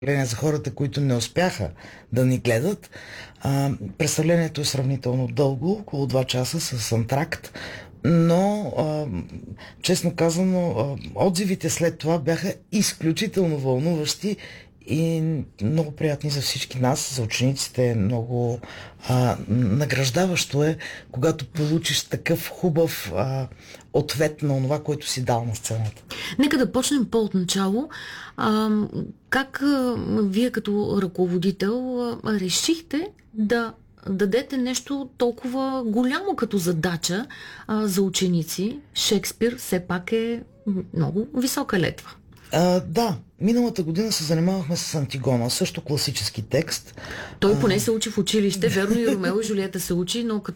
за хората, които не успяха да ни гледат. Представлението е сравнително дълго, около 2 часа с антракт, но честно казано, отзивите след това бяха изключително вълнуващи и много приятни за всички нас, за учениците. Много награждаващо е, когато получиш такъв хубав ответ на това, което си дал на сцената. Нека да почнем по-отначало. Как вие като ръководител решихте да дадете нещо толкова голямо като задача за ученици? Шекспир все пак е много висока летва. Да, миналата година се занимавахме с Антигона, също класически текст. Той поне се учи в училище, верно, и Ромео и Жулиета се учи, но като